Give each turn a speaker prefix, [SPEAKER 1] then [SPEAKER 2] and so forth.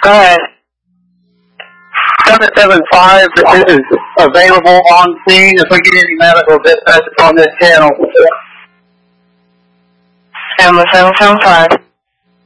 [SPEAKER 1] Go ahead.
[SPEAKER 2] 775 is available on scene if we get any medical dispatches on this channel.
[SPEAKER 1] Ambulance 775.